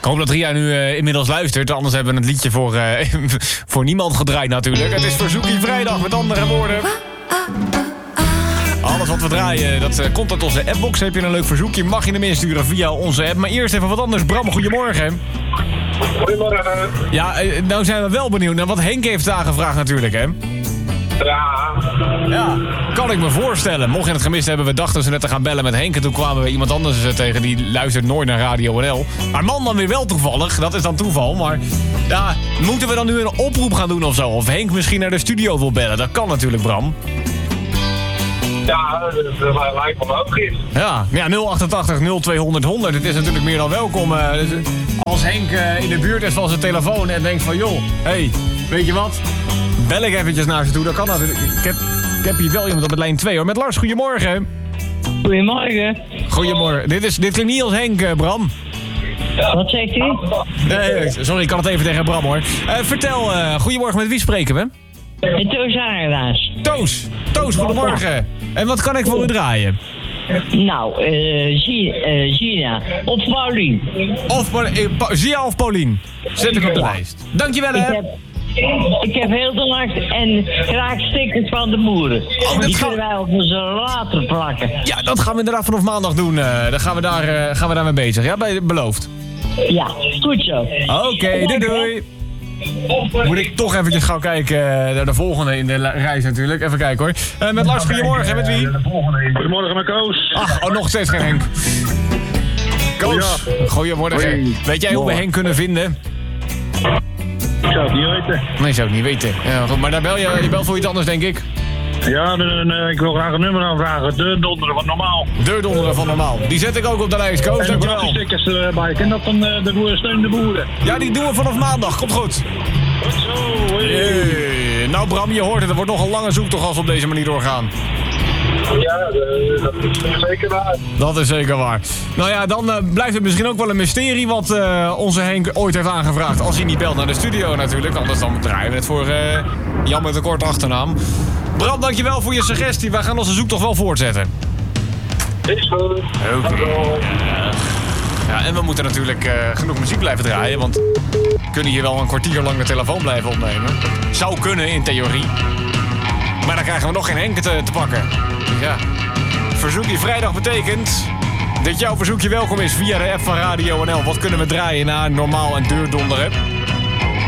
Ik hoop dat Ria nu inmiddels luistert. Anders hebben we het liedje voor niemand gedraaid natuurlijk. Het is Verzoekie Vrijdag, met andere woorden. Alles wat we draaien, dat komt uit onze appbox. Heb je een leuk verzoekje, mag je hem insturen via onze app. Maar eerst even wat anders. Bram, goedemorgen. Goedemorgen. Ja, nou zijn we wel benieuwd naar wat Henk heeft aangevraagd natuurlijk, hè? Ja, kan ik me voorstellen. Mocht je het gemist hebben, we dachten ze net te gaan bellen met Henk. En toen kwamen we iemand anders tegen, die luistert nooit naar Radio NL. Maar man dan weer wel toevallig, dat is dan toeval. Maar ja, moeten we dan nu een oproep gaan doen of zo? Of Henk misschien naar de studio wil bellen? Dat kan natuurlijk, Bram. Ja, dat lijkt me logisch. Ja, 088 0200 100. Het is natuurlijk meer dan welkom. Als Henk in de buurt is van zijn telefoon en denkt van... joh, hey, weet je wat? Bel ik eventjes naar ze toe, dat kan natuurlijk. Ik heb hier wel iemand op het lijn 2 hoor. Met Lars, goedemorgen. Goedemorgen. Goedemorgen. Dit klinkt niet als Henk, Bram. Wat zegt u? Nee, sorry, ik kan het even tegen Bram hoor. Vertel, goedemorgen, met wie spreken we? Toos Aardaas. Toos, goedemorgen. En wat kan ik voor u draaien? Nou, Gina. Of Paulien. Zia of Paulien? Zet ik op de lijst. Dankjewel hè. Ik heb heel de nacht en graag stickers van de boeren. Die kunnen wij op onze later plakken. Ja, dat gaan we inderdaad vanaf maandag doen. Dan gaan we daarmee bezig. Ja, beloofd. Ja, goed zo. Oké, doei. Moet ik toch eventjes gauw kijken naar de volgende in de reis natuurlijk. Even kijken hoor. Met Lars, goedemorgen. Met wie? Goedemorgen met Koos. Ach, nog steeds geen Henk. Koos, goedemorgen. Hoi. Weet jij hoe we Henk kunnen vinden? Ik zou het niet weten. Nee, zou ik niet weten. Ja, goed, maar daar bel je belt voor iets anders, denk ik. Ja, ik wil graag een nummer aanvragen. De donderen van normaal. De donderen van normaal. Die zet ik ook op de lijst, Koos. En Dankjewel. de stickers erbij. Ken dat dan de boeren steunen de boeren? Ja, die doen we vanaf maandag. Komt goed. Goed zo. Hey. Hey. Nou Bram, je hoort het. Er wordt nog een lange zoektocht als we op deze manier doorgaan. Ja, dat is zeker waar. Dat is zeker waar. Nou ja, dan blijft het misschien ook wel een mysterie wat onze Henk ooit heeft aangevraagd. Als hij niet belt naar de studio natuurlijk. Anders dan draaien we het voor Jan met een korte achternaam. Bram, dankjewel voor je suggestie. Wij gaan onze zoektocht wel voortzetten. Is goed. Oké. Ja, en we moeten natuurlijk genoeg muziek blijven draaien. Want we kunnen hier wel een kwartier lang de telefoon blijven opnemen. Zou kunnen, in theorie. Maar dan krijgen we nog geen Henk te pakken. Dus ja, Verzoekje Vrijdag betekent dat jouw verzoekje welkom is via de app van Radio NL. Wat kunnen we draaien na normaal en deurdonderen?